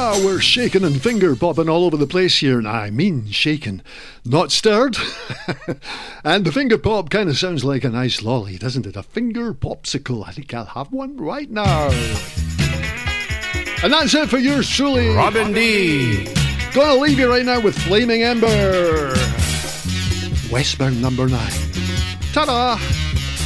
We're shaking and finger popping all over the place here. And I mean shaking, not stirred. And the finger pop kind of sounds like a nice lolly, doesn't it? A finger popsicle. I think I'll have one right now. And that's it for yours truly, Robin D. Gonna leave you right now with Flaming Ember. Westbound number 9. Ta-da!